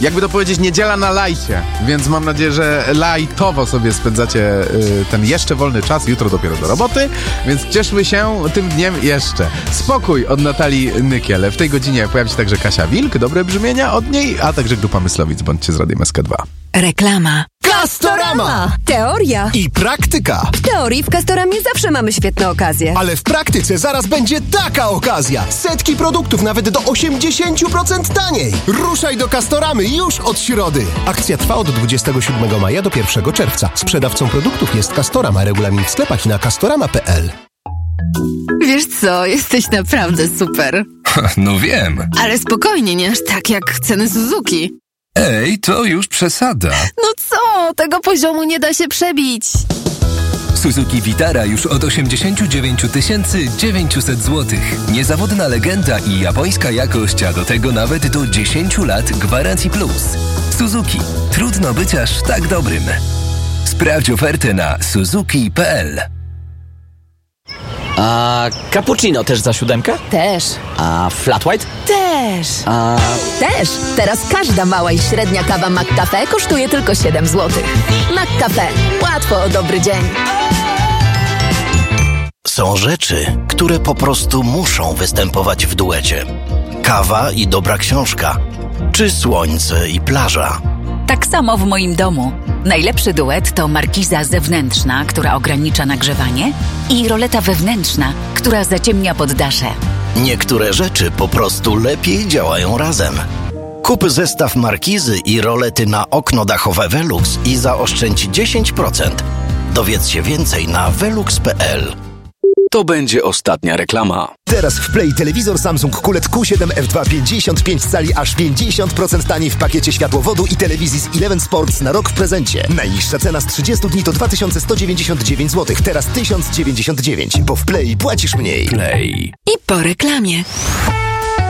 jakby to powiedzieć, niedziela na lajcie, więc mam nadzieję, że lajtowo sobie spędzacie ten jeszcze wolny czas, jutro dopiero do roboty, więc cieszmy się tym dniem jeszcze. Spokój od Natalii Nykiel. W tej godzinie pojawi się także Kasia Wilk, dobre brzmienia od niej, a także grupa Myslowic. Bądźcie z Radiem SK2. Reklama. Castorama! Teoria. I praktyka. W teorii w Castoramie zawsze mamy świetne okazje. Ale w praktyce zaraz będzie taka okazja. Setki produktów nawet do 80% taniej. Ruszaj do Castoramy już od środy. Akcja trwa od 27 maja do 1 czerwca. Sprzedawcą produktów jest Castorama. Regulamin w sklepach i na castorama.pl. Wiesz co, jesteś naprawdę super. No wiem. Ale spokojnie, nie aż tak jak ceny Suzuki. Ej, to już przesada. No co, tego poziomu nie da się przebić. Suzuki Vitara już od 89 900 zł. Niezawodna legenda i japońska jakość, a do tego nawet do 10 lat gwarancji plus. Suzuki. Trudno być aż tak dobrym. Sprawdź ofertę na suzuki.pl. A cappuccino też za 7? Też. A flat white? Też. Też. Teraz każda mała i średnia kawa McCafe kosztuje tylko 7 zł. McCafe. Łatwo o dobry dzień. Są rzeczy, które po prostu muszą występować w duecie. Kawa i dobra książka. Czy słońce i plaża. Tak samo w moim domu. Najlepszy duet to markiza zewnętrzna, która ogranicza nagrzewanie, i roleta wewnętrzna, która zaciemnia poddasze. Niektóre rzeczy po prostu lepiej działają razem. Kup zestaw markizy i rolety na okno dachowe Velux i zaoszczędź 10%. Dowiedz się więcej na velux.pl. To będzie ostatnia reklama. Teraz w Play telewizor Samsung QLED Q7 F2 55 cali aż 50% taniej w pakiecie światłowodu i telewizji z Eleven Sports na rok w prezencie. Najniższa cena z 30 dni to 2199 zł, teraz 1099, bo w Play płacisz mniej. Play. I po reklamie.